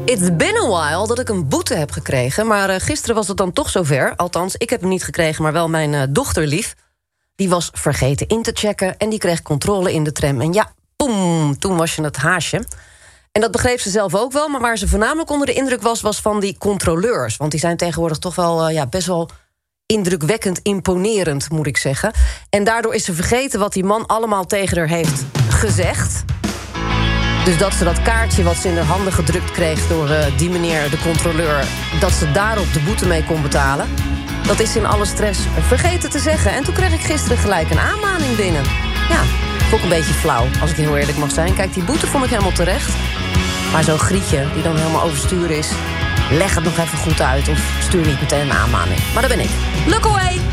It's been a while dat ik een boete heb gekregen. Maar gisteren was het dan toch zover. Althans, ik heb hem niet gekregen, maar wel mijn dochter lief. Die was vergeten in te checken en die kreeg controle in de tram. En ja, poem, toen was je het haasje. En dat begreep ze zelf ook wel. Maar waar ze voornamelijk onder de indruk was van die controleurs. Want die zijn tegenwoordig toch wel best wel indrukwekkend imponerend, moet ik zeggen. En daardoor is ze vergeten wat die man allemaal tegen haar heeft gezegd. Dus dat ze dat kaartje wat ze in haar handen gedrukt kreeg door die meneer, de controleur, dat ze daarop de boete mee kon betalen. Dat is in alle stress vergeten te zeggen. En toen kreeg ik gisteren gelijk een aanmaning binnen. Ja, vond ik een beetje flauw, als ik heel eerlijk mag zijn. Kijk, die boete vond ik helemaal terecht. Maar zo'n grietje die dan helemaal overstuur is, leg het nog even goed uit of stuur niet meteen een aanmaning. Maar dat ben ik. Look away!